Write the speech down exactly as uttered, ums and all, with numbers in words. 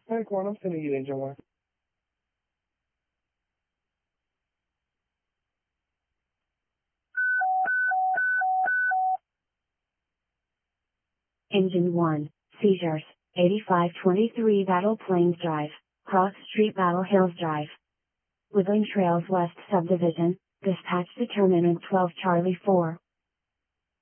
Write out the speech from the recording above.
Alright, Quan, I'm sending you Engine one. Engine one, seizures, eighty-five twenty-three Battle Plains Drive, Cross Street Battle Hills Drive. Woodland Trails West Subdivision, dispatch determinant twelve Charlie four.